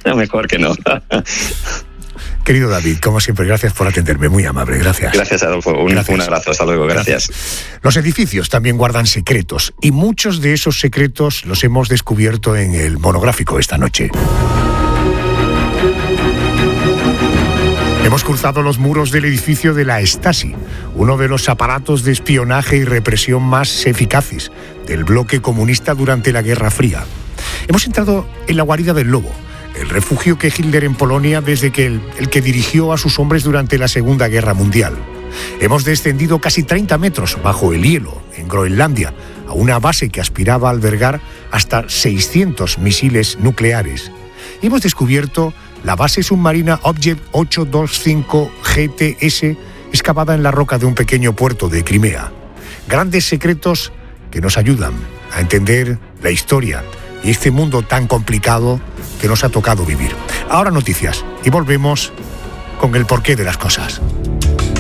Mejor que no. Querido David, como siempre, gracias por atenderme, muy amable, gracias. Gracias, Adolfo, un abrazo, hasta luego, gracias. Los edificios también guardan secretos, y muchos de esos secretos los hemos descubierto en el monográfico esta noche. Hemos cruzado los muros del edificio de la Stasi, uno de los aparatos de espionaje y represión más eficaces del bloque comunista durante la Guerra Fría. Hemos entrado en la guarida del Lobo, el refugio que Hitler en Polonia desde que el que dirigió a sus hombres durante la Segunda Guerra Mundial. Hemos descendido casi 30 metros bajo el hielo en Groenlandia, a una base que aspiraba a albergar hasta 600 misiles nucleares. Y hemos descubierto la base submarina Object 825 GTS, excavada en la roca de un pequeño puerto de Crimea. Grandes secretos que nos ayudan a entender la historia y este mundo tan complicado que nos ha tocado vivir. Ahora noticias y volvemos con el porqué de las cosas.